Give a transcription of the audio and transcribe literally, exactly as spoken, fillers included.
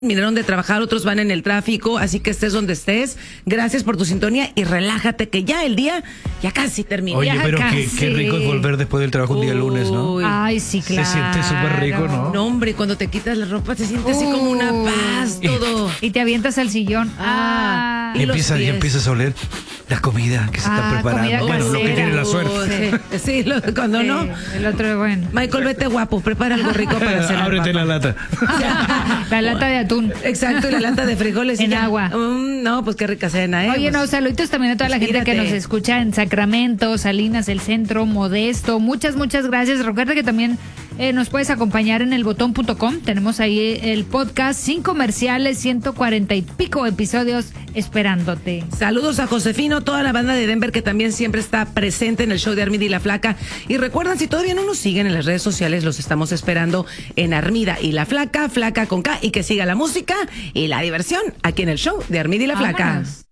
Vinieron de trabajar, otros van en el tráfico, así que estés donde estés. Gracias por tu sintonía y relájate que ya el día ya casi terminó. Oye, ya pero qué, casi. qué rico es volver después del trabajo un día lunes, ¿no? Uy. Ay, sí, claro. Se siente súper rico, ¿no? No, hombre, cuando te quitas la ropa te sientes así como una paz, todo. Y te avientas al sillón. Ah, Ah, Y, y los empiezas, y pies. empiezas a oler la comida que se Ah, está preparando. comida Bueno, lo que casera. tiene la suerte. Sí, sí, lo- cuando sí, no. el otro, bueno. Michael, vete guapo, prepara algo rico para cenar. Ábrete la papá. lata. La lata de atún. Exacto, y la lata de frijoles. y En ya. agua. Mm, no, pues qué rica cena, ¿eh? Oye, Pues, no, saluditos también a toda la gente que estírate. nos escucha en Sacramento, Salinas, El Centro, Modesto. Muchas, muchas gracias. Recuerda que también eh, nos puedes acompañar en el botón punto com. Tenemos ahí el podcast sin comerciales, ciento cuarenta y pico episodios esperándote. Saludos a Josefino, toda la banda de Denver que también siempre está presente en el show de Armida y la Flaca. Y recuerden, si todavía no nos siguen en las redes sociales, los estamos esperando en Armida y la Flaca, Flaca con K, y que siga la música y la diversión aquí en el show de Armida y la Flaca. Vámonos.